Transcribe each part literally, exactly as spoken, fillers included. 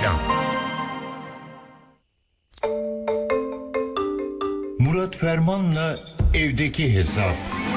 Reklam. Murat Ferman'la evdeki hesap.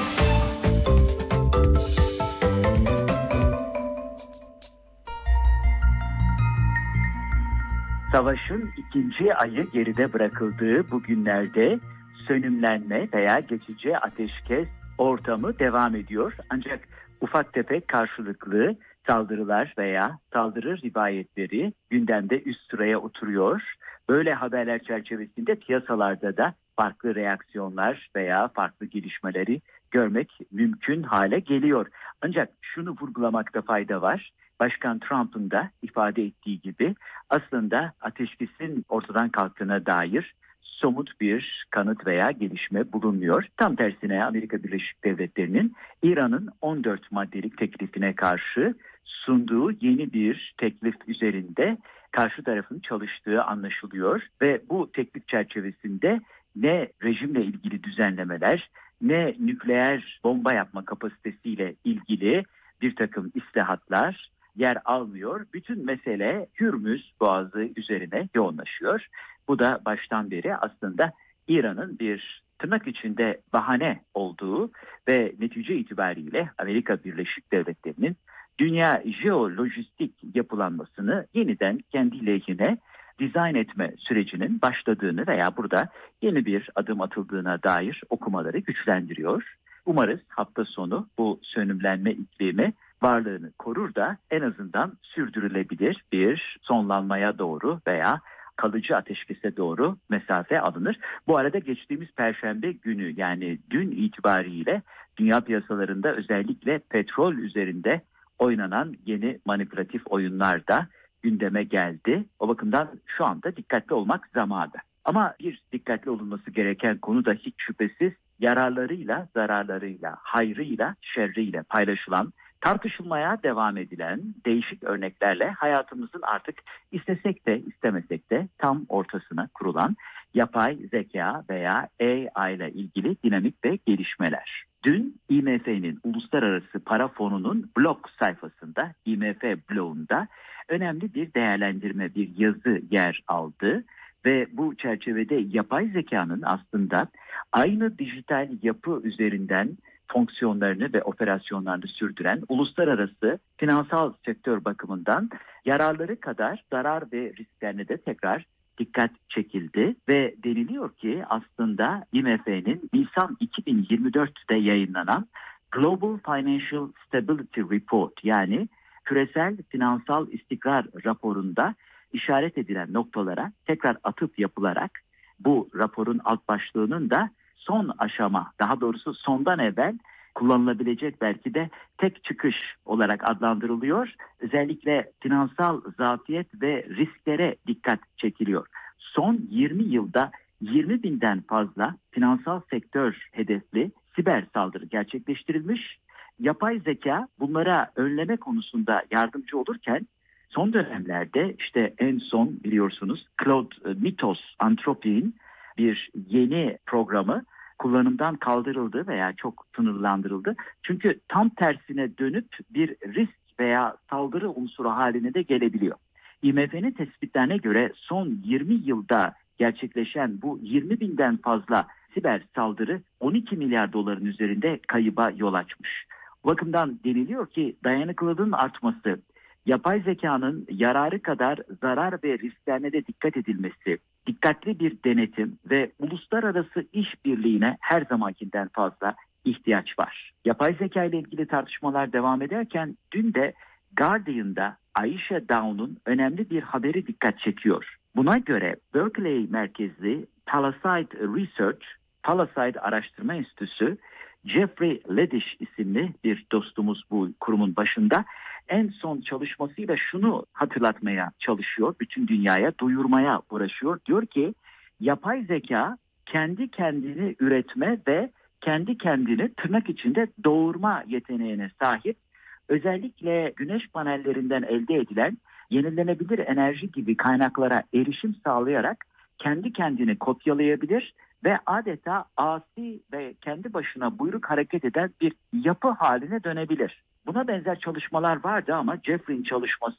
Savaşın ikinci ayı geride bırakıldığı bu günlerde sönümlenme veya geçici ateşkes ortamı devam ediyor. Ancak ufak tefek karşılıklı saldırılar veya saldırı rivayetleri gündemde üst sıraya oturuyor. Böyle haberler çerçevesinde piyasalarda da farklı reaksiyonlar veya farklı gelişmeleri görmek mümkün hale geliyor. Ancak şunu vurgulamakta fayda var. Başkan Trump'ın da ifade ettiği gibi aslında ateşkesin ortadan kalktığına dair somut bir kanıt veya gelişme bulunmuyor. Tam tersine Amerika Birleşik Devletleri'nin İran'ın on dört maddelik teklifine karşı sunduğu yeni bir teklif üzerinde karşı tarafın çalıştığı anlaşılıyor ve bu teklif çerçevesinde ne rejimle ilgili düzenlemeler ne nükleer bomba yapma kapasitesiyle ilgili bir takım islahatlar yer almıyor. Bütün mesele Hürmüz Boğazı üzerine yoğunlaşıyor. Bu da baştan beri aslında İran'ın bir tırnak içinde bahane olduğu ve netice itibariyle Amerika Birleşik Devletleri'nin dünya jeolojistik yapılanmasını yeniden kendi lehine dizayn etme sürecinin başladığını veya burada yeni bir adım atıldığına dair okumaları güçlendiriyor. Umarız hafta sonu bu sönümlenme iklimi varlığını korur da en azından sürdürülebilir bir sonlanmaya doğru veya kalıcı ateşkese doğru mesafe alınır. Bu arada geçtiğimiz Perşembe günü yani dün itibariyle dünya piyasalarında özellikle petrol üzerinde oynanan yeni manipülatif oyunlar da gündeme geldi. O bakımdan şu anda dikkatli olmak zamanı. Ama bir dikkatli olunması gereken konu da hiç şüphesiz yararlarıyla, zararlarıyla, hayrıyla, şerriyle paylaşılan, tartışılmaya devam edilen değişik örneklerle hayatımızın artık istesek de istemesek de tam ortasına kurulan yapay zeka veya A I ile ilgili dinamik ve gelişmeler. Dün I M F'nin Uluslararası Para Fonu'nun blog sayfasında, I M F blogunda önemli bir değerlendirme, bir yazı yer aldı. Ve bu çerçevede yapay zekanın aslında aynı dijital yapı üzerinden fonksiyonlarını ve operasyonlarını sürdüren uluslararası finansal sektör bakımından yararları kadar zarar ve risklerine de tekrar dikkat çekildi ve deniliyor ki aslında I M F'nin Nisan iki bin yirmi dörtte yayınlanan Global Financial Stability Report yani küresel finansal istikrar raporunda işaret edilen noktalara tekrar atıp yapılarak bu raporun alt başlığının da son aşama, daha doğrusu sondan evvel kullanılabilecek belki de tek çıkış olarak adlandırılıyor. Özellikle finansal zafiyet ve risklere dikkat çekiliyor. Son yirmi yılda yirmi binden fazla finansal sektör hedefli siber saldırı gerçekleştirilmiş. Yapay zeka bunlara önleme konusunda yardımcı olurken son dönemlerde işte en son biliyorsunuz Claude Mythos Anthropic'in bir yeni programı kullanımdan kaldırıldı veya çok sınırlandırıldı. Çünkü tam tersine dönüp bir risk veya saldırı unsuru haline de gelebiliyor. I M F'nin tespitlerine göre son yirmi yılda gerçekleşen bu yirmi binden fazla siber saldırı on iki milyar doların üzerinde kayıba yol açmış. Bu bakımdan deniliyor ki dayanıklılığın artması, yapay zekanın yararı kadar zarar ve risklerine de dikkat edilmesi, dikkatli bir denetim ve uluslararası işbirliğine her zamankinden fazla ihtiyaç var. Yapay zeka ile ilgili tartışmalar devam ederken dün de Guardian'da Aisha Down'un önemli bir haberi dikkat çekiyor. Buna göre Berkeley merkezli Palisade Research, Palisade Araştırma Enstitüsü, Jeffrey Ledish isimli bir dostumuz bu kurumun başında en son çalışmasıyla şunu hatırlatmaya çalışıyor, bütün dünyaya duyurmaya uğraşıyor. Diyor ki yapay zeka kendi kendini üretme ve kendi kendini tırnak içinde doğurma yeteneğine sahip. Özellikle güneş panellerinden elde edilen yenilenebilir enerji gibi kaynaklara erişim sağlayarak kendi kendini kopyalayabilir ve adeta asi ve kendi başına buyruk hareket eden bir yapı haline dönebilir. Buna benzer çalışmalar vardı ama Jeffrey'in çalışması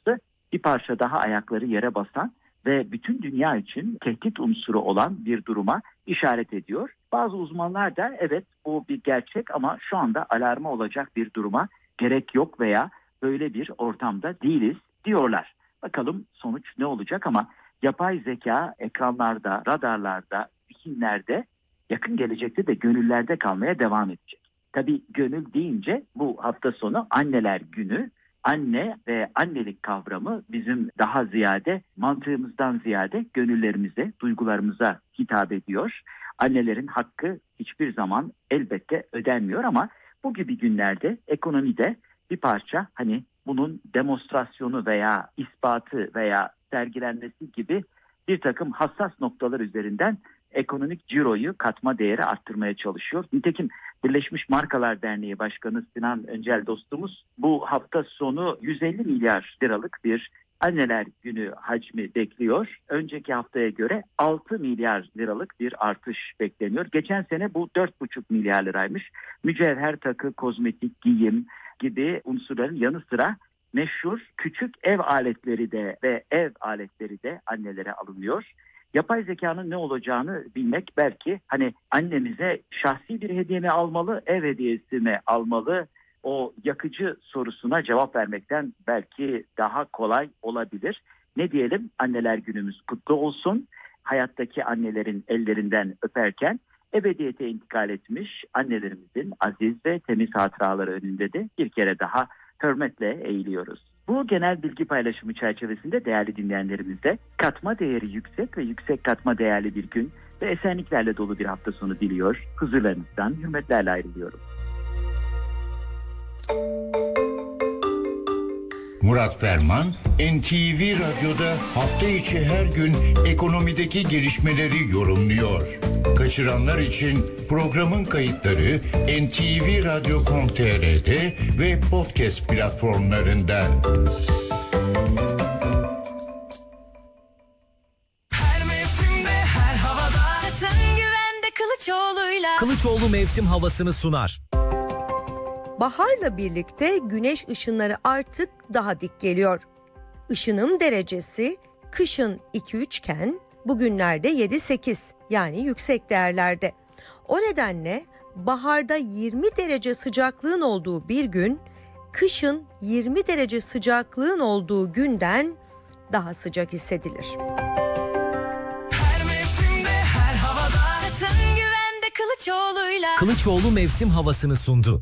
bir parça daha ayakları yere basan ve bütün dünya için tehdit unsuru olan bir duruma işaret ediyor. Bazı uzmanlar da evet bu bir gerçek ama şu anda alarma olacak bir duruma gerek yok veya böyle bir ortamda değiliz diyorlar. Bakalım sonuç ne olacak ama yapay zeka ekranlarda, radarlarda, zihinlerde yakın gelecekte de gönüllerde kalmaya devam edecek. Tabii gönül deyince bu hafta sonu Anneler Günü. Anne ve annelik kavramı bizim daha ziyade mantığımızdan ziyade gönüllerimize, duygularımıza hitap ediyor. Annelerin hakkı hiçbir zaman elbette ödenmiyor ama bu gibi günlerde ekonomide bir parça hani bunun demonstrasyonu veya ispatı veya sergilenmesi gibi bir takım hassas noktalar üzerinden ekonomik ciroyu, katma değeri arttırmaya çalışıyor. Nitekim Birleşmiş Markalar Derneği Başkanı Sinan Öncel dostumuz bu hafta sonu yüz elli milyar liralık bir Anneler Günü hacmi bekliyor. Önceki haftaya göre altı milyar liralık bir artış bekleniyor. Geçen sene bu dört buçuk milyar liraymış. Mücevher, takı, kozmetik, giyim gibi unsurların yanı sıra meşhur küçük ev aletleri de ve ev aletleri de annelere alınıyor. Yapay zekanın ne olacağını bilmek belki hani annemize şahsi bir hediye mi almalı, ev hediyesi mi almalı? O yakıcı sorusuna cevap vermekten belki daha kolay olabilir. Ne diyelim, Anneler Günümüz kutlu olsun. Hayattaki annelerin ellerinden öperken ebediyete intikal etmiş annelerimizin aziz ve temiz hatıraları önünde de bir kere daha hürmetle eğiliyoruz. Bu genel bilgi paylaşımı çerçevesinde değerli dinleyenlerimize katma değeri yüksek ve yüksek katma değerli bir gün ve esenliklerle dolu bir hafta sonu diliyor. Huzurlarınızdan hürmetlerle ayrılıyorum. Murat Ferman, N T V Radyo'da hafta içi her gün ekonomideki gelişmeleri yorumluyor. Kaçıranlar için programın kayıtları en te ve radyo nokta com nokta te r'de ve podcast platformlarında. Her mevsimde, her havada. Çatın güvende Kılıçoğlu'yla. Kılıçoğlu mevsim havasını sunar. Baharla birlikte güneş ışınları artık daha dik geliyor. Işınım derecesi kışın iki üç iken bugünlerde yedi sekiz, yani yüksek değerlerde. O nedenle baharda yirmi derece sıcaklığın olduğu bir gün, kışın yirmi derece sıcaklığın olduğu günden daha sıcak hissedilir. Her mevsimde, her havada. Çatın güvende Kılıçoğlu'yla. Kılıçoğlu mevsim havasını sundu.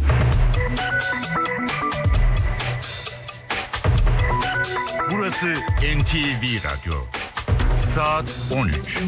Burası N T V Radyo. Saat on üç.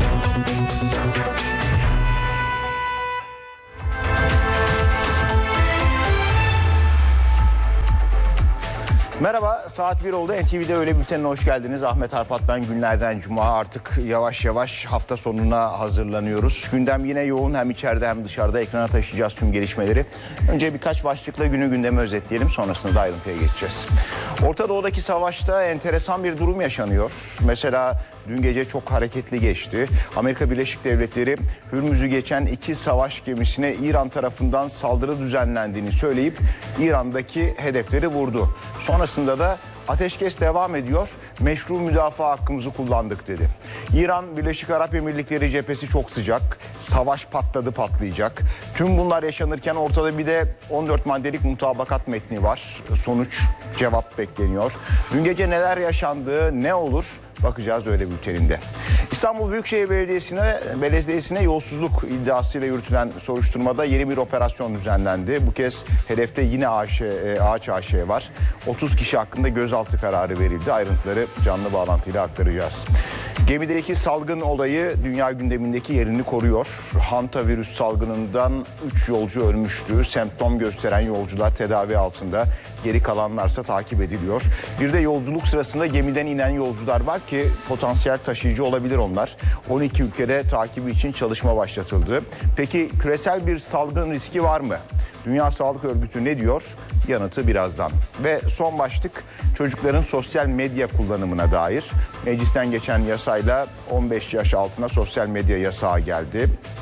Merhaba, saat bir oldu. N T V'de Öğle Bülteni'ne hoş geldiniz. Ahmet Arpat ben, günlerden cuma. Artık yavaş yavaş hafta sonuna hazırlanıyoruz. Gündem yine yoğun, hem içeride hem dışarıda ekrana taşıyacağız tüm gelişmeleri. Önce birkaç başlıkla günü gündemi özetleyelim, sonrasında da ayrıntıya geçeceğiz. Orta Doğu'daki savaşta enteresan bir durum yaşanıyor. Mesela dün gece çok hareketli geçti. Amerika Birleşik Devletleri Hürmüz'ü geçen iki savaş gemisine İran tarafından saldırı düzenlendiğini söyleyip İran'daki hedefleri vurdu. Sonrasında da ateşkes devam ediyor, meşru müdafaa hakkımızı kullandık dedi. İran, Birleşik Arap Emirlikleri cephesi çok sıcak, savaş patladı patlayacak. Tüm bunlar yaşanırken ortada bir de on dört maddelik mutabakat metni var. Sonuç, cevap bekleniyor. Dün gece neler yaşandı, ne olur? Bakacağız öyle bülteninde. İstanbul Büyükşehir Belediyesi'ne, Belediyesi'ne yolsuzluk iddiasıyla yürütülen soruşturmada yeni bir operasyon düzenlendi. Bu kez hedefte yine Ağaç, Ağaç A Ş var. otuz kişi hakkında gözaltı kararı verildi. Ayrıntıları canlı bağlantıyla aktaracağız. Gemideki salgın olayı dünya gündemindeki yerini koruyor. Hantavirüs salgınından üç yolcu ölmüştü. Semptom gösteren yolcular tedavi altında. Geri kalanlarsa takip ediliyor. Bir de yolculuk sırasında gemiden inen yolcular var ki potansiyel taşıyıcı olabilir onlar. on iki ülkede takibi için çalışma başlatıldı. Peki küresel bir salgın riski var mı? Dünya Sağlık Örgütü ne diyor? Yanıtı birazdan. Ve son başlık, çocukların sosyal medya kullanımına dair. Meclisten geçen yasayla on beş yaş altına sosyal medya yasağı geldi.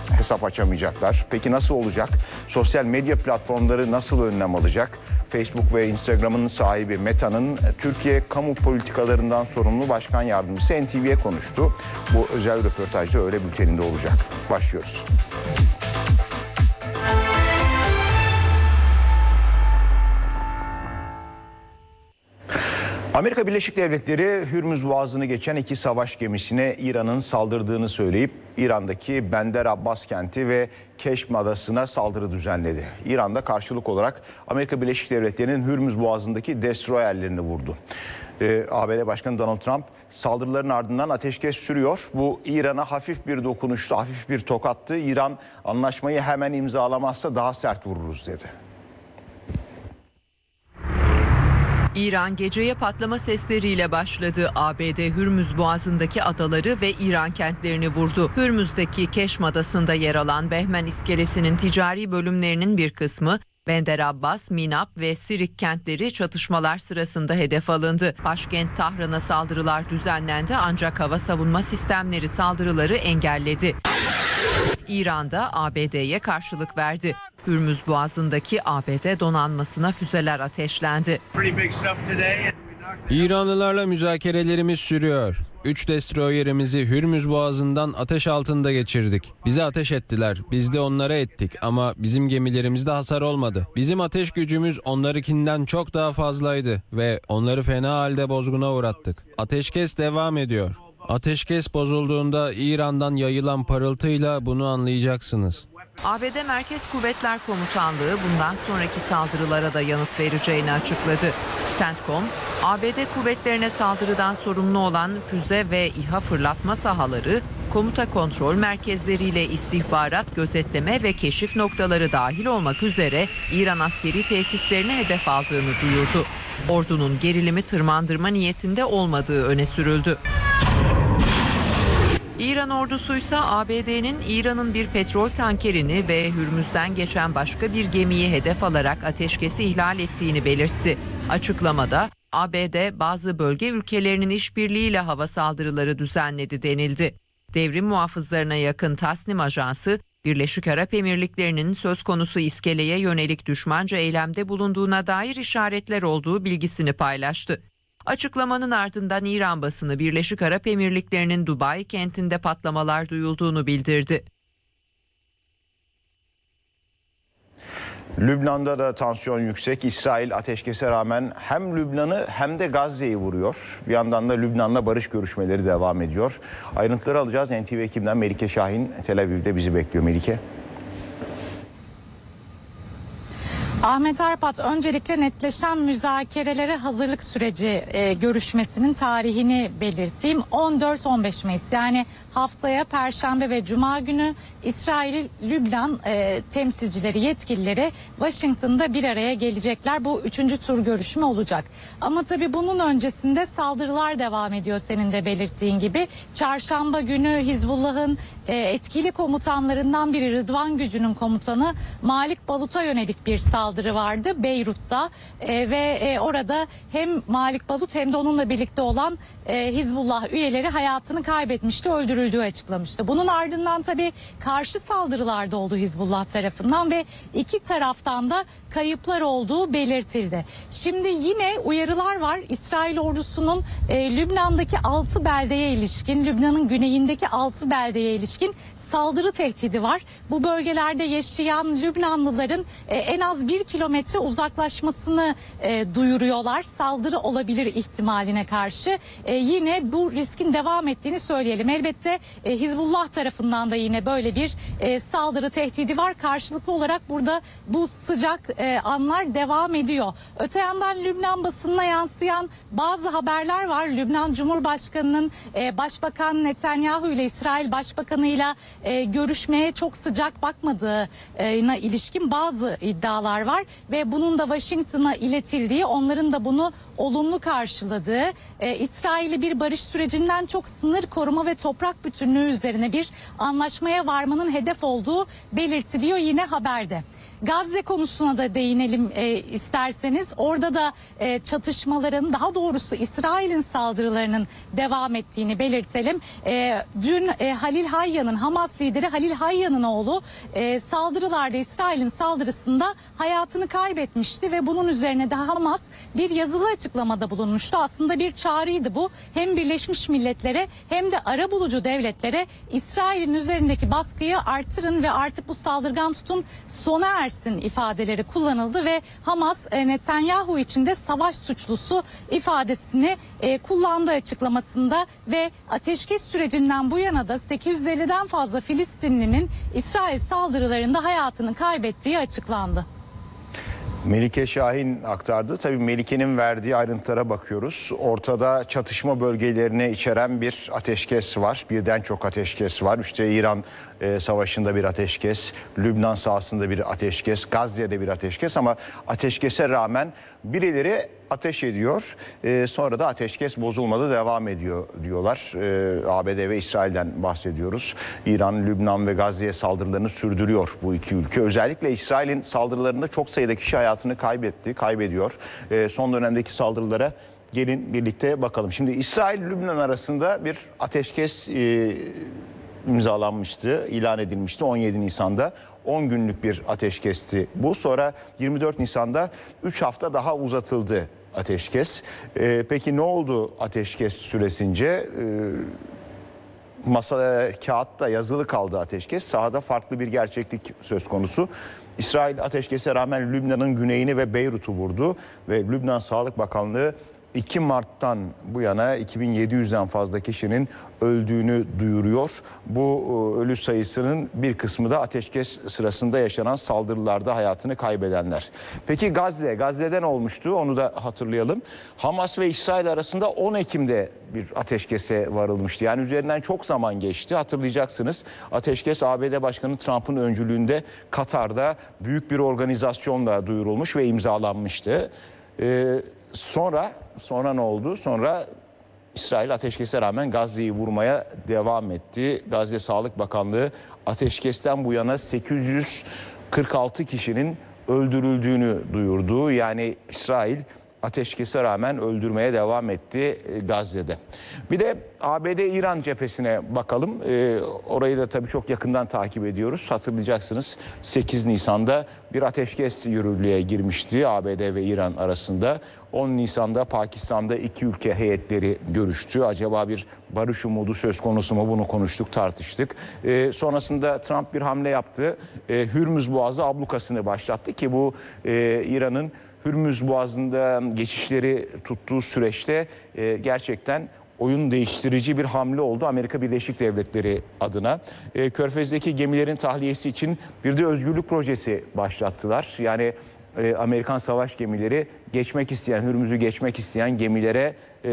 hesap açamayacaklar. Peki nasıl olacak? Sosyal medya platformları nasıl önlem alacak? Facebook ve Instagram'ın sahibi Meta'nın Türkiye kamu politikalarından sorumlu başkan yardımcısı N T V'ye konuştu. Bu özel röportajda öğle bülteninde olacak. Başlıyoruz. Amerika Birleşik Devletleri Hürmüz Boğazı'nı geçen iki savaş gemisine İran'ın saldırdığını söyleyip İran'daki Bender Abbas kenti ve Keşm Adası'na saldırı düzenledi. İran'da karşılık olarak Amerika Birleşik Devletleri'nin Hürmüz Boğazı'ndaki destroyerlerini vurdu. Ee, A B D Başkanı Donald Trump saldırıların ardından ateşkes sürüyor. Bu İran'a hafif bir dokunuştu, hafif bir tokattı. İran anlaşmayı hemen imzalamazsa daha sert vururuz dedi. İran geceye patlama sesleriyle başladı. A B D Hürmüz Boğazı'ndaki adaları ve İran kentlerini vurdu. Hürmüz'deki Keşm Adası'nda yer alan Behmen iskelesinin ticari bölümlerinin bir kısmı, Bender Abbas, Minab ve Sirik kentleri çatışmalar sırasında hedef alındı. Başkent Tahran'a saldırılar düzenlendi ancak hava savunma sistemleri saldırıları engelledi. İran'da A B D'ye karşılık verdi. Hürmüz Boğazı'ndaki A B D donanmasına füzeler ateşlendi. İranlılarla müzakerelerimiz sürüyor. Üç destroyerimizi Hürmüz Boğazı'ndan ateş altında geçirdik. Bize ateş ettiler, biz de onlara ettik ama bizim gemilerimizde hasar olmadı. Bizim ateş gücümüz onlarınkinden çok daha fazlaydı ve onları fena halde bozguna uğrattık. Ateşkes devam ediyor. Ateşkes bozulduğunda İran'dan yayılan parıltıyla bunu anlayacaksınız. A B D Merkez Kuvvetler Komutanlığı bundan sonraki saldırılara da yanıt vereceğini açıkladı. CENTCOM, A B D kuvvetlerine saldırıdan sorumlu olan füze ve İHA fırlatma sahaları, komuta kontrol merkezleriyle istihbarat, gözetleme ve keşif noktaları dahil olmak üzere İran askeri tesislerine hedef aldığını duyurdu. Ordunun gerilimi tırmandırma niyetinde olmadığı öne sürüldü. İran ordusuysa A B D'nin İran'ın bir petrol tankerini ve Hürmüz'den geçen başka bir gemiyi hedef alarak ateşkesi ihlal ettiğini belirtti. Açıklamada A B D bazı bölge ülkelerinin işbirliğiyle hava saldırıları düzenledi denildi. Devrim muhafızlarına yakın Tasnim Ajansı, Birleşik Arap Emirlikleri'nin söz konusu iskeleye yönelik düşmanca eylemde bulunduğuna dair işaretler olduğu bilgisini paylaştı. Açıklamanın ardından İran basını Birleşik Arap Emirlikleri'nin Dubai kentinde patlamalar duyulduğunu bildirdi. Lübnan'da da tansiyon yüksek. İsrail ateşkese rağmen hem Lübnan'ı hem de Gazze'yi vuruyor. Bir yandan da Lübnan'la barış görüşmeleri devam ediyor. Ayrıntıları alacağız. N T V ekibinden Melike Şahin Tel Aviv'de bizi bekliyor. Melike. Ahmet Arpat, öncelikle netleşen müzakerelere hazırlık süreci e, görüşmesinin tarihini belirteyim. on dört on beş Mayıs, yani haftaya Perşembe ve Cuma günü İsrail, Lübnan e, temsilcileri, yetkilileri Washington'da bir araya gelecekler. Bu üçüncü tur görüşme olacak. Ama tabii bunun öncesinde saldırılar devam ediyor, senin de belirttiğin gibi. Çarşamba günü Hizbullah'ın e, etkili komutanlarından biri, Rıdvan Gücü'nün komutanı Malik Balut'a yönelik bir saldırı vardı Beyrut'ta e, ve e, orada hem Malik Balut hem de onunla birlikte olan e, Hizbullah üyeleri hayatını kaybetmişti, öldürüldüğü açıklamıştı. Bunun ardından tabii karşı saldırılar da oldu Hizbullah tarafından ve iki taraftan da kayıplar olduğu belirtildi. Şimdi yine uyarılar var. İsrail ordusunun e, Lübnan'daki altı beldeye ilişkin, Lübnan'ın güneyindeki altı beldeye ilişkin saldırı tehdidi var. Bu bölgelerde yaşayan Lübnanlıların e, en az bir kilometre uzaklaşmasını e, duyuruyorlar. Saldırı olabilir ihtimaline karşı. E, yine bu riskin devam ettiğini söyleyelim. Elbette e, Hizbullah tarafından da yine böyle bir e, saldırı tehdidi var. Karşılıklı olarak burada bu sıcak e, anlar devam ediyor. Öte yandan Lübnan basınına yansıyan bazı haberler var. Lübnan Cumhurbaşkanı'nın e, Başbakan Netanyahu ile İsrail Başbakanı'yla e, görüşmeye çok sıcak bakmadığına ilişkin bazı iddialar var. var ve bunun da Washington'a iletildiği, onların da bunu olumlu karşıladığı, e, İsrail'i bir barış sürecinden çok sınır koruma ve toprak bütünlüğü üzerine bir anlaşmaya varmanın hedef olduğu belirtiliyor yine haberde. Gazze konusuna da değinelim e, isterseniz. Orada da e, çatışmaların, daha doğrusu İsrail'in saldırılarının devam ettiğini belirtelim. E, dün e, Halil Hayyan'ın, Hamas lideri Halil Hayyan'ın oğlu e, saldırılarda, İsrail'in saldırısında hayatını kaybetmişti ve bunun üzerine de Hamas bir yazılı açıklamada bulunmuştu. Aslında bir çağrıydı bu. Hem Birleşmiş Milletler'e hem de arabulucu devletlere İsrail'in üzerindeki baskıyı artırın ve artık bu saldırgan tutum sona ersin ifadeleri kullanıldı ve Hamas Netanyahu için de savaş suçlusu ifadesini e, kullandı açıklamasında ve ateşkes sürecinden bu yana da sekiz yüz elliden fazla Filistinlinin İsrail saldırılarında hayatını kaybettiği açıklandı. Melike Şahin aktardı. Tabii Melike'nin verdiği ayrıntılara bakıyoruz. Ortada çatışma bölgelerini içeren bir ateşkes var. Birden çok ateşkes var. İşte İran e, savaşında bir ateşkes, Lübnan sahasında bir ateşkes, Gazze'de bir ateşkes ama ateşkese rağmen birileri ateş ediyor. E, sonra da ateşkes bozulmadı, devam ediyor diyorlar. E, A B D ve İsrail'den bahsediyoruz. İran, Lübnan ve Gazze'ye saldırılarını sürdürüyor bu iki ülke. Özellikle İsrail'in saldırılarında çok sayıda kişi hayatını kaybetti, kaybediyor. E, son dönemdeki saldırılara gelin birlikte bakalım. Şimdi İsrail-Lübnan arasında bir ateşkes e, imzalanmıştı, ilan edilmişti on yedi Nisan'da. on günlük bir ateşkesti bu. Sonra yirmi dört Nisan'da üç hafta daha uzatıldı ateşkes. Ee, peki ne oldu ateşkes süresince? Ee, masada, kağıtta yazılı kaldı ateşkes. Sahada farklı bir gerçeklik söz konusu. İsrail ateşkese rağmen Lübnan'ın güneyini ve Beyrut'u vurdu ve Lübnan Sağlık Bakanlığı iki Mart'tan bu yana iki bin yedi yüzden fazla kişinin öldüğünü duyuruyor. Bu ölü sayısının bir kısmı da ateşkes sırasında yaşanan saldırılarda hayatını kaybedenler. Peki Gazze, Gazze'den olmuştu, onu da hatırlayalım. Hamas ve İsrail arasında on Ekim'de bir ateşkese varılmıştı. Yani üzerinden çok zaman geçti. Hatırlayacaksınız, ateşkes A B D Başkanı Trump'ın öncülüğünde Katar'da büyük bir organizasyonla duyurulmuş ve imzalanmıştı. Ee, sonra sonra ne oldu? Sonra İsrail ateşkese rağmen Gazze'yi vurmaya devam etti. Gazze Sağlık Bakanlığı ateşkesten bu yana sekiz yüz kırk altı kişinin öldürüldüğünü duyurdu. Yani İsrail ateşkese rağmen öldürmeye devam etti Gazze'de. Bir de A B D-İran cephesine bakalım. Ee, orayı da tabii çok yakından takip ediyoruz. Hatırlayacaksınız, sekiz Nisan'da bir ateşkes yürürlüğe girmişti A B D ve İran arasında. on Nisan'da Pakistan'da iki ülke heyetleri görüştü. Acaba bir barış umudu söz konusu mu? Bunu konuştuk, tartıştık. Ee, sonrasında Trump bir hamle yaptı. Ee, Hürmüz Boğazı ablukasını başlattı ki bu e, İran'ın Hürmüz Boğazı'ndan geçişleri tuttuğu süreçte e, gerçekten oyun değiştirici bir hamle oldu Amerika Birleşik Devletleri adına. E, Körfez'deki gemilerin tahliyesi için bir de özgürlük projesi başlattılar. Yani e, Amerikan savaş gemileri geçmek isteyen, Hürmüz'ü geçmek isteyen gemilere e,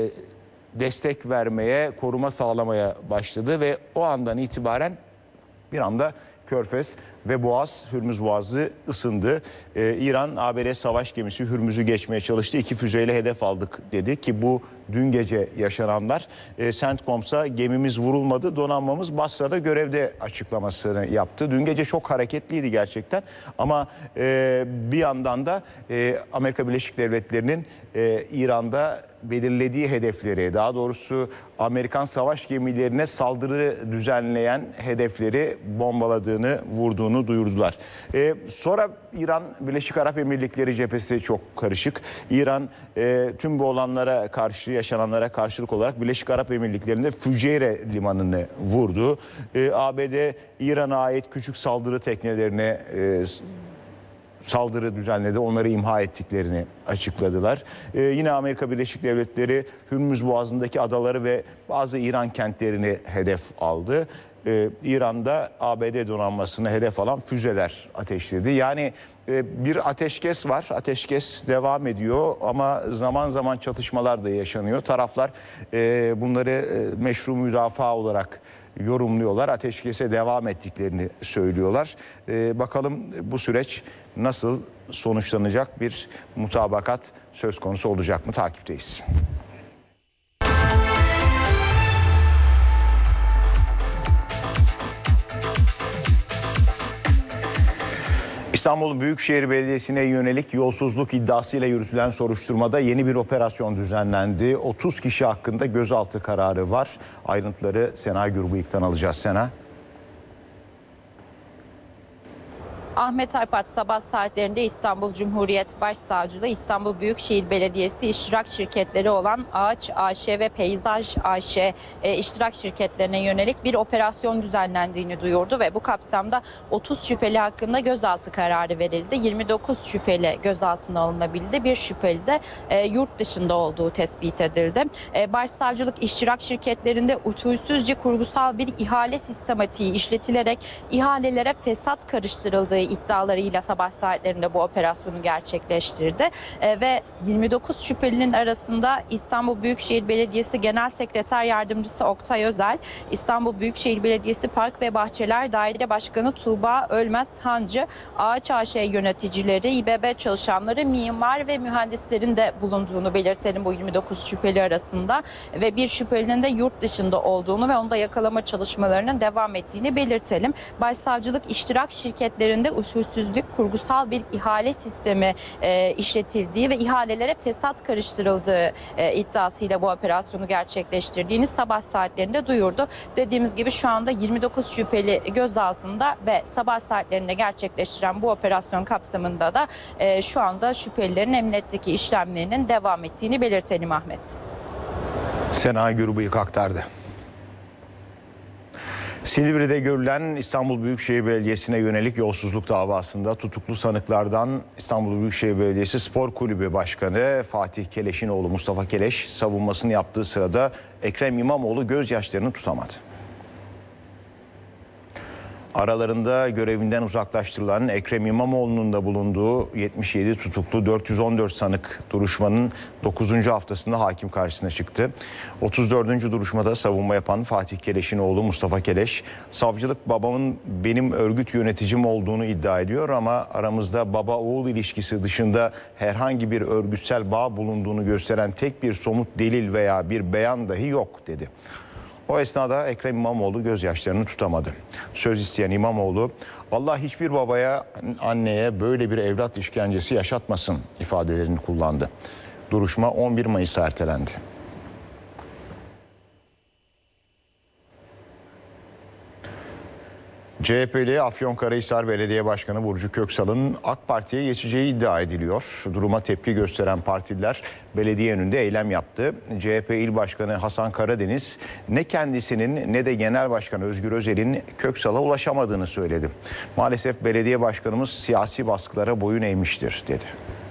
destek vermeye, koruma sağlamaya başladı ve o andan itibaren bir anda Körfez ve Boğaz, Hürmüz Boğazı ısındı. Ee, İran, A B D savaş gemisi Hürmüz'ü geçmeye çalıştı. İki füzeyle hedef aldık dedi ki bu dün gece yaşananlar. E, CENTCOM'sa gemimiz vurulmadı, donanmamız Basra'da görevde açıklamasını yaptı. Dün gece çok hareketliydi gerçekten ama e, bir yandan da e, Amerika Birleşik Devletleri'nin e, İran'da belirlediği hedefleri, daha doğrusu Amerikan savaş gemilerine saldırı düzenleyen hedefleri bombaladığını, vurduğunu duyurdular. Ee, sonra İran, Birleşik Arap Emirlikleri cephesi çok karışık. İran e, tüm bu olanlara karşı, yaşananlara karşılık olarak Birleşik Arap Emirlikleri'nde Füceyre limanını vurdu. Ee, A B D, İran'a ait küçük saldırı teknelerine e, saldırı düzenledi. Onları imha ettiklerini açıkladılar. Ee, yine Amerika Birleşik Devletleri Hürmüz Boğazı'ndaki adaları ve bazı İran kentlerini hedef aldı. Ee, İran'da A B D donanmasını hedef alan füzeler ateşledi. Yani e, bir ateşkes var. Ateşkes devam ediyor ama zaman zaman çatışmalar da yaşanıyor. Taraflar e, bunları e, meşru müdafaa olarak yorumluyorlar. Ateşkese devam ettiklerini söylüyorlar. Ee, bakalım bu süreç nasıl sonuçlanacak, bir mutabakat söz konusu olacak mı, takipteyiz. İstanbul Büyükşehir Belediyesi'ne yönelik yolsuzluk iddiasıyla yürütülen soruşturmada yeni bir operasyon düzenlendi. otuz kişi hakkında gözaltı kararı var. Ayrıntıları Sena Gürbüyük'ten alacağız. Sena. Ahmet Arpat sabah saatlerinde İstanbul Cumhuriyet Başsavcılığı, İstanbul Büyükşehir Belediyesi iştirak şirketleri olan Ağaç A Ş ve Peyzaj A Ş e, iştirak şirketlerine yönelik bir operasyon düzenlendiğini duyurdu ve bu kapsamda otuz şüpheli hakkında gözaltı kararı verildi. yirmi dokuz şüpheli gözaltına alınabildi. Bir şüpheli de e, yurt dışında olduğu tespit edildi. E, Başsavcılık iştirak şirketlerinde usulsüzce kurgusal bir ihale sistematiği işletilerek ihalelere fesat karıştırıldığı iddialarıyla sabah saatlerinde bu operasyonu gerçekleştirdi. E, ve yirmi dokuz şüphelinin arasında İstanbul Büyükşehir Belediyesi Genel Sekreter Yardımcısı Oktay Özel, İstanbul Büyükşehir Belediyesi Park ve Bahçeler Daire Başkanı Tuğba Ölmez Hancı, Ağaç A Ş yöneticileri, İBB çalışanları, mimar ve mühendislerin de bulunduğunu belirtelim bu yirmi dokuz şüpheli arasında ve bir şüphelinin de yurt dışında olduğunu ve onu da yakalama çalışmalarının devam ettiğini belirtelim. Başsavcılık iştirak şirketlerinde usulsüzlük, kurgusal bir ihale sistemi e, işletildiği ve ihalelere fesat karıştırıldığı e, iddiasıyla bu operasyonu gerçekleştirdiğini sabah saatlerinde duyurdu. Dediğimiz gibi şu anda yirmi dokuz şüpheli gözaltında ve sabah saatlerinde gerçekleştiren bu operasyon kapsamında da e, şu anda şüphelilerin emniyetteki işlemlerinin devam ettiğini belirtelim Ahmet. Sena Gürbüyük aktardı. Silivri'de görülen İstanbul Büyükşehir Belediyesi'ne yönelik yolsuzluk davasında tutuklu sanıklardan İstanbul Büyükşehir Belediyesi Spor Kulübü Başkanı Fatih Keleş'in oğlu Mustafa Keleş savunmasını yaptığı sırada Ekrem İmamoğlu gözyaşlarını tutamadı. Aralarında görevinden uzaklaştırılan Ekrem İmamoğlu'nun da bulunduğu yetmiş yedi tutuklu dört yüz on dört sanık duruşmanın dokuzuncu haftasında hakim karşısına çıktı. otuz dördüncü duruşmada savunma yapan Fatih Keleş'in oğlu Mustafa Keleş, savcılık babamın benim örgüt yöneticim olduğunu iddia ediyor ama aramızda baba oğul ilişkisi dışında herhangi bir örgütsel bağ bulunduğunu gösteren tek bir somut delil veya bir beyan dahi yok dedi. O esnada Ekrem İmamoğlu gözyaşlarını tutamadı. Söz isteyen İmamoğlu, Allah hiçbir babaya, anneye böyle bir evlat işkencesi yaşatmasın ifadelerini kullandı. Duruşma on bir Mayıs'a ertelendi. C H P'li Afyonkarahisar Belediye Başkanı Burcu Köksal'ın AK Parti'ye geçeceği iddia ediliyor. Duruma tepki gösteren partililer belediye önünde eylem yaptı. C H P İl Başkanı Hasan Karadeniz ne kendisinin ne de Genel Başkan Özgür Özel'in Köksal'a ulaşamadığını söyledi. Maalesef belediye başkanımız siyasi baskılara boyun eğmiştir dedi.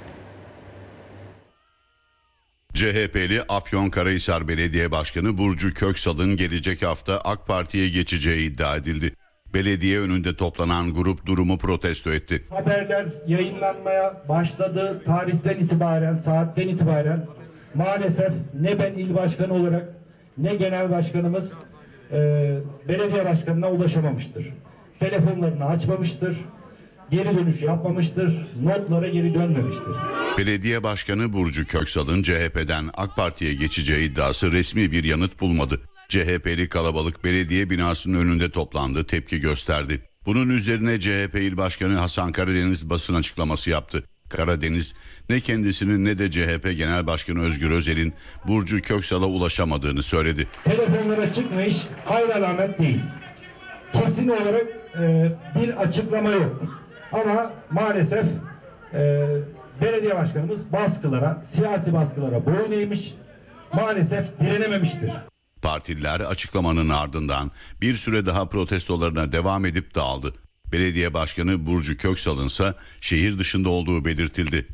C H P'li Afyonkarahisar Belediye Başkanı Burcu Köksal'ın gelecek hafta AK Parti'ye geçeceği iddia edildi. Belediye önünde toplanan grup durumu protesto etti. Haberler yayınlanmaya başladığı tarihten itibaren, saatten itibaren maalesef ne ben il başkanı olarak ne genel başkanımız e, belediye başkanına ulaşamamıştır. Telefonlarını açmamıştır, geri dönüş yapmamıştır, notlara geri dönmemiştir. Belediye Başkanı Burcu Köksal'ın C H P'den AK Parti'ye geçeceği iddiası resmi bir yanıt bulmadı. C H P'li kalabalık belediye binasının önünde toplandı, tepki gösterdi. Bunun üzerine C H P İl Başkanı Hasan Karadeniz basın açıklaması yaptı. Karadeniz ne kendisinin ne de C H P Genel Başkanı Özgür Özel'in Burcu Köksal'a ulaşamadığını söyledi. Telefonlara çıkmış hayır alamet değil. Kesin olarak e, bir açıklama yok. Ama maalesef e, belediye başkanımız baskılara, siyasi baskılara boyun eğmiş, maalesef direnememiştir. Partililer açıklamanın ardından bir süre daha protestolarına devam edip dağıldı. Belediye Başkanı Burcu Köksal'ın ise şehir dışında olduğu belirtildi.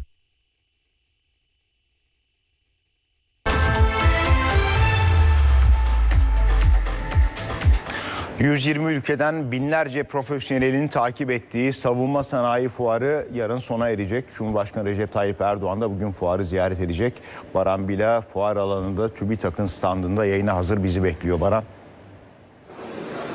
yüz yirmi ülkeden binlerce profesyonelin takip ettiği Savunma Sanayi Fuarı yarın sona erecek. Cumhurbaşkanı Recep Tayyip Erdoğan da bugün fuarı ziyaret edecek. Baran Bila fuar alanında TÜBİTAK'ın standında yayına hazır, bizi bekliyor Baran.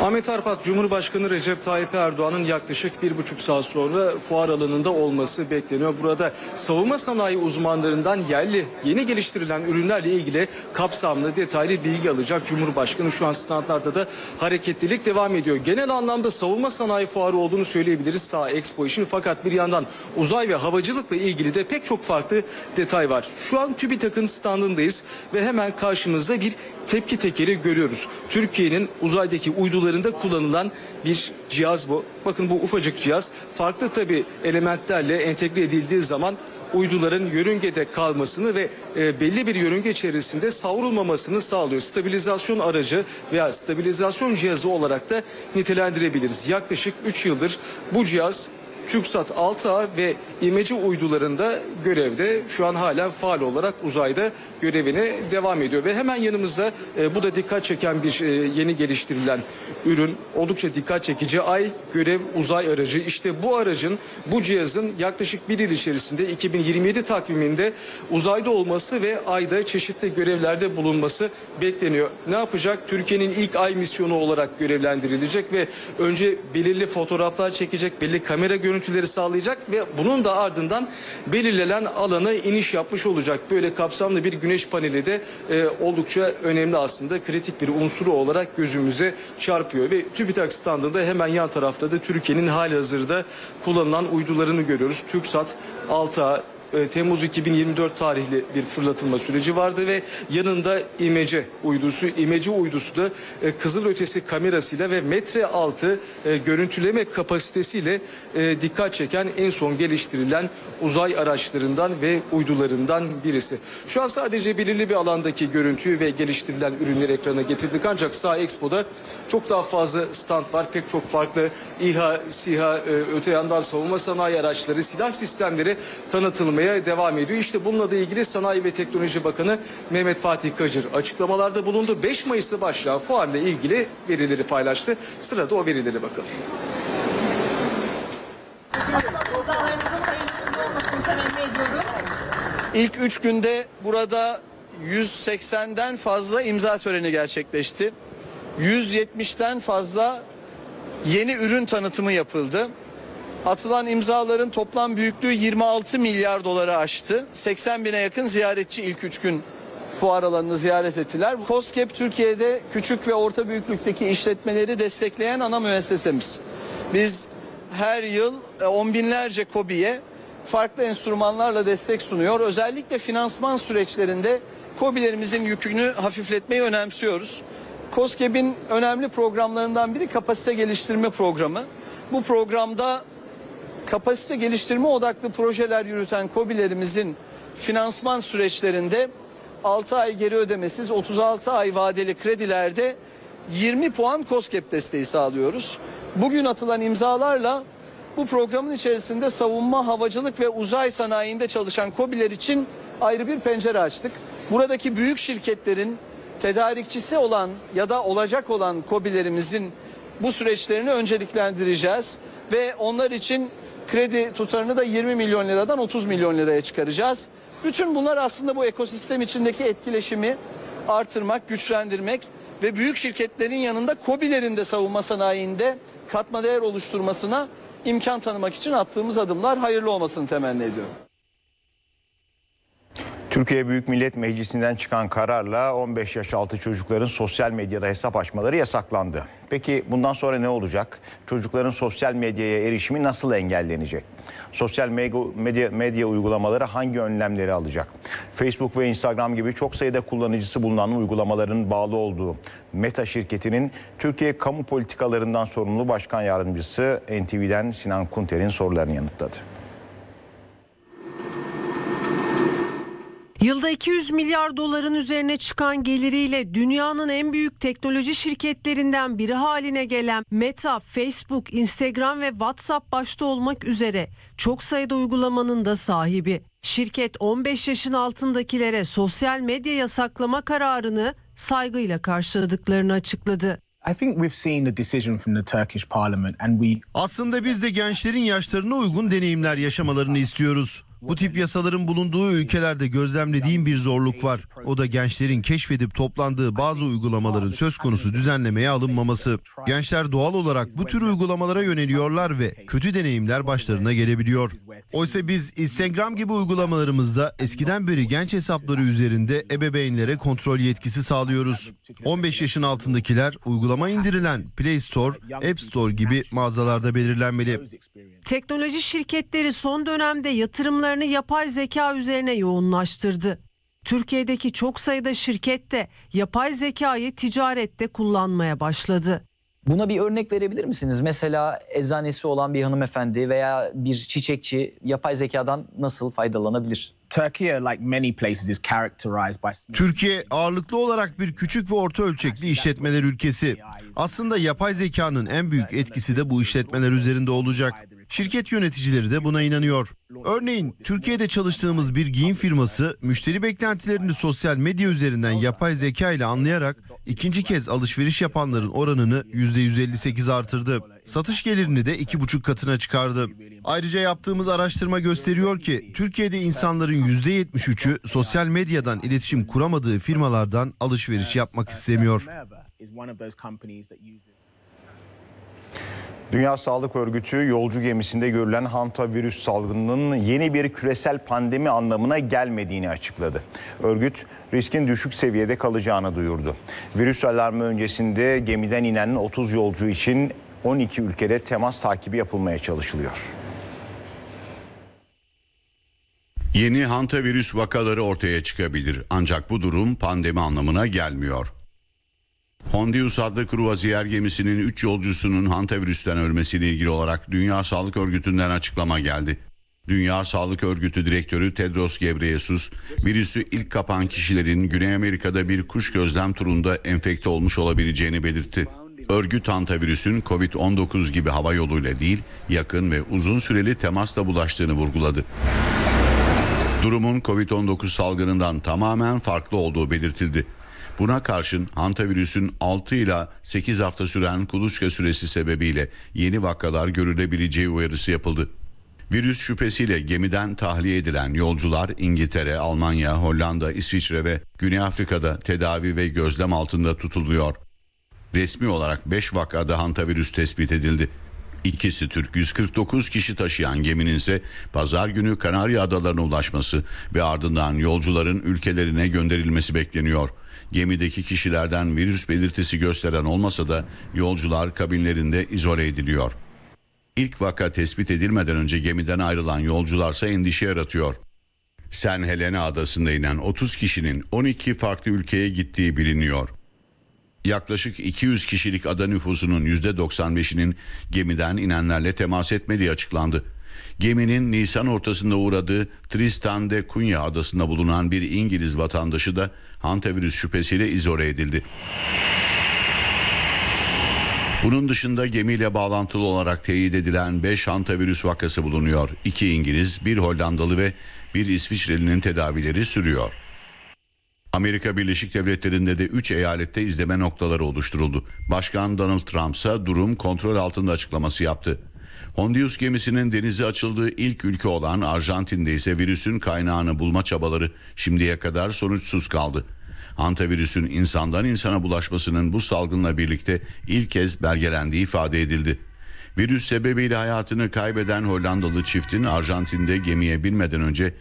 Ahmet Arpat, Cumhurbaşkanı Recep Tayyip Erdoğan'ın yaklaşık bir buçuk saat sonra fuar alanında olması bekleniyor. Burada savunma sanayi uzmanlarından yerli yeni geliştirilen ürünlerle ilgili kapsamlı detaylı bilgi alacak Cumhurbaşkanı. Şu an standlarda da hareketlilik devam ediyor. Genel anlamda savunma sanayi fuarı olduğunu söyleyebiliriz Saha Expo için. Fakat bir yandan uzay ve havacılıkla ilgili de pek çok farklı detay var. Şu an TÜBİTAK'ın standındayız ve hemen karşımızda bir tepki tekeri görüyoruz. Türkiye'nin uzaydaki uydularında kullanılan bir cihaz bu. Bakın bu ufacık cihaz farklı tabii elementlerle entegre edildiği zaman uyduların yörüngede kalmasını ve e, belli bir yörünge içerisinde savrulmamasını sağlıyor. Stabilizasyon aracı veya stabilizasyon cihazı olarak da nitelendirebiliriz. Yaklaşık üç yıldır bu cihaz TürkSat altı A ve İmece uydularında görevde, şu an halen faal olarak uzayda görevine devam ediyor. Ve hemen yanımızda e, bu da dikkat çeken bir e, yeni geliştirilen ürün, oldukça dikkat çekici Ay Görev Uzay Aracı. İşte bu aracın, bu cihazın yaklaşık bir yıl içerisinde iki bin yirmi yedi takviminde uzayda olması ve Ay'da çeşitli görevlerde bulunması bekleniyor. Ne yapacak? Türkiye'nin ilk Ay misyonu olarak görevlendirilecek ve önce belirli fotoğraflar çekecek, belli kamera görüntüleri sağlayacak ve bunun da ardından belirlenen alana iniş yapmış olacak. Böyle kapsamlı bir güneş paneli de e, oldukça önemli, aslında kritik bir unsuru olarak gözümüze çarpıyor ve TÜBİTAK standında hemen yan tarafta da Türkiye'nin halihazırda kullanılan uydularını görüyoruz. TürkSat altı A Temmuz iki bin yirmi dört tarihli bir fırlatılma süreci vardı ve yanında İmece uydusu, İmece uydusu da e, kızılötesi kamerasıyla ve metre altı e, görüntüleme kapasitesiyle e, dikkat çeken en son geliştirilen uzay araçlarından ve uydularından birisi. Şu an sadece belirli bir alandaki görüntüyü ve geliştirilen ürünleri ekrana getirdik, ancak Saha Expo'da çok daha fazla stand var. Pek çok farklı İHA, SİHA, e, öte yandan savunma sanayi araçları, silah sistemleri tanıtılmaya devam ediyor. İşte bununla da ilgili Sanayi ve Teknoloji Bakanı Mehmet Fatih Kacır açıklamalarda bulundu. beş Mayıs'ta başlayan fuarla ilgili verileri paylaştı. Sırada o verilere bakalım. İlk üç günde burada yüz seksenden fazla imza töreni gerçekleşti. yüz yetmişten fazla yeni ürün tanıtımı yapıldı. Atılan imzaların toplam büyüklüğü yirmi altı milyar doları aştı. seksen bine yakın ziyaretçi ilk üç gün fuar alanını ziyaret ettiler. KOSGEB Türkiye'de küçük ve orta büyüklükteki işletmeleri destekleyen ana müessesemiz. Biz her yıl on binlerce KOBİ'ye farklı enstrümanlarla destek sunuyor. Özellikle finansman süreçlerinde KOBİ'lerimizin yükünü hafifletmeyi önemsiyoruz. KOSGEB'in önemli programlarından biri kapasite geliştirme programı. Bu programda kapasite geliştirme odaklı projeler yürüten KOBİ'lerimizin finansman süreçlerinde altı ay geri ödemesiz, otuz altı ay vadeli kredilerde yirmi puan KOSGEB desteği sağlıyoruz. Bugün atılan imzalarla bu programın içerisinde savunma, havacılık ve uzay sanayinde çalışan KOBİ'ler için ayrı bir pencere açtık. Buradaki büyük şirketlerin tedarikçisi olan ya da olacak olan KOBİ'lerimizin bu süreçlerini önceliklendireceğiz ve onlar için kredi tutarını da yirmi milyon liradan otuz milyon liraya çıkaracağız. Bütün bunlar aslında bu ekosistem içindeki etkileşimi artırmak, güçlendirmek ve büyük şirketlerin yanında KOBİ'lerin de savunma sanayinde katma değer oluşturmasına imkan tanımak için attığımız adımlar. Hayırlı olmasını temenni ediyorum. Türkiye Büyük Millet Meclisi'nden çıkan kararla on beş yaş altı çocukların sosyal medyada hesap açmaları yasaklandı. Peki bundan sonra ne olacak? Çocukların sosyal medyaya erişimi nasıl engellenecek? Sosyal medya, medya uygulamaları hangi önlemleri alacak? Facebook ve Instagram gibi çok sayıda kullanıcısı bulunan uygulamaların bağlı olduğu Meta şirketinin Türkiye kamu politikalarından sorumlu başkan yardımcısı N T V'den Sinan Kunter'in sorularını yanıtladı. Yılda iki yüz milyar doların üzerine çıkan geliriyle dünyanın en büyük teknoloji şirketlerinden biri haline gelen Meta, Facebook, Instagram ve WhatsApp başta olmak üzere çok sayıda uygulamanın da sahibi. Şirket on beş yaşın altındakilere sosyal medya yasaklama kararını saygıyla karşıladıklarını açıkladı. Aslında biz de gençlerin yaşlarına uygun deneyimler yaşamalarını istiyoruz. Bu tip yasaların bulunduğu ülkelerde gözlemlediğim bir zorluk var. O da gençlerin keşfedip toplandığı bazı uygulamaların söz konusu düzenlemeye alınmaması. Gençler doğal olarak bu tür uygulamalara yöneliyorlar ve kötü deneyimler başlarına gelebiliyor. Oysa biz Instagram gibi uygulamalarımızda eskiden beri genç hesapları üzerinde ebeveynlere kontrol yetkisi sağlıyoruz. on beş yaşın altındakiler uygulama indirilen Play Store, App Store gibi mağazalarda belirlenmeli. Teknoloji şirketleri son dönemde yatırımlarını yapay zeka üzerine yoğunlaştırdı. Türkiye'deki çok sayıda şirket de yapay zekayı ticarette kullanmaya başladı. Buna bir örnek verebilir misiniz? Mesela eczanesi olan bir hanımefendi veya bir çiçekçi yapay zekadan nasıl faydalanabilir? Türkiye ağırlıklı olarak bir küçük ve orta ölçekli işletmeler ülkesi. Aslında yapay zekanın en büyük etkisi de bu işletmeler üzerinde olacak. Şirket yöneticileri de buna inanıyor. Örneğin Türkiye'de çalıştığımız bir giyim firması müşteri beklentilerini sosyal medya üzerinden yapay zeka ile anlayarak ikinci kez alışveriş yapanların oranını yüzde yüz elli sekiz artırdı. Satış gelirini de iki buçuk katına çıkardı. Ayrıca yaptığımız araştırma gösteriyor ki Türkiye'de insanların yüzde yetmiş üçü sosyal medyadan iletişim kuramadığı firmalardan alışveriş yapmak istemiyor. Dünya Sağlık Örgütü yolcu gemisinde görülen hantavirüs salgınının yeni bir küresel pandemi anlamına gelmediğini açıkladı. Örgüt riskin düşük seviyede kalacağını duyurdu. Virüs alarmı öncesinde gemiden inen otuz yolcu için on iki ülkede temas takibi yapılmaya çalışılıyor. Yeni hantavirüs vakaları ortaya çıkabilir ancak bu durum pandemi anlamına gelmiyor. Hondius adlı kruvaziyer gemisinin üç yolcusunun hantavirüsten ölmesiyle ilgili olarak Dünya Sağlık Örgütü'nden açıklama geldi. Dünya Sağlık Örgütü Direktörü Tedros Ghebreyesus, virüsü ilk kapan kişilerin Güney Amerika'da bir kuş gözlem turunda enfekte olmuş olabileceğini belirtti. Örgüt hantavirüsün kovid on dokuz gibi hava yoluyla değil, yakın ve uzun süreli temasla bulaştığını vurguladı. Durumun kovid on dokuz salgınından tamamen farklı olduğu belirtildi. Buna karşın hantavirüsün altı ila sekiz hafta süren kuluçka süresi sebebiyle yeni vakalar görülebileceği uyarısı yapıldı. Virüs şüphesiyle gemiden tahliye edilen yolcular İngiltere, Almanya, Hollanda, İsviçre ve Güney Afrika'da tedavi ve gözlem altında tutuluyor. Resmi olarak beş vakada hantavirüs tespit edildi. İkisi Türk, yüz kırk dokuz kişi taşıyan geminin ise pazar günü Kanarya Adaları'na ulaşması ve ardından yolcuların ülkelerine gönderilmesi bekleniyor. Gemideki kişilerden virüs belirtisi gösteren olmasa da yolcular kabinlerinde izole ediliyor. İlk vaka tespit edilmeden önce gemiden ayrılan yolcularsa endişe yaratıyor. Saint Helena adasında inen otuz kişinin on iki farklı ülkeye gittiği biliniyor. Yaklaşık iki yüz kişilik ada nüfusunun yüzde doksan beşinin gemiden inenlerle temas etmediği açıklandı. Geminin Nisan ortasında uğradığı Tristan de Cunha adasında bulunan bir İngiliz vatandaşı da hantavirüs şüphesiyle izole edildi. Bunun dışında gemiyle bağlantılı olarak teyit edilen beş hantavirüs vakası bulunuyor. iki İngiliz, bir Hollandalı ve bir İsviçreli'nin tedavileri sürüyor. Amerika Birleşik Devletleri'nde de üç eyalette izleme noktaları oluşturuldu. Başkan Donald Trump ise durum kontrol altında açıklaması yaptı. Hondius gemisinin denize açıldığı ilk ülke olan Arjantin'de ise virüsün kaynağını bulma çabaları şimdiye kadar sonuçsuz kaldı. Hantavirüsün insandan insana bulaşmasının bu salgınla birlikte ilk kez belgelendiği ifade edildi. Virüs sebebiyle hayatını kaybeden Hollandalı çiftin Arjantin'de gemiye binmeden önce